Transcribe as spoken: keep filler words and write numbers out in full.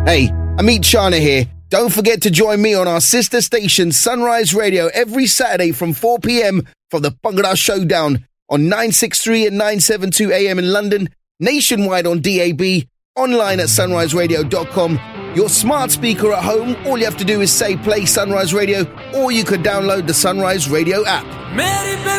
Hey, Amit Shana here. Don't forget to join me on our sister station Sunrise Radio every Saturday from four p.m. for the Bhangra Showdown on nine sixty-three and nine seventy-two A M in London, nationwide on D A B, online at sunrise radio dot com. Your smart speaker at home, all you have to do is say play Sunrise Radio, or you could download the Sunrise Radio app.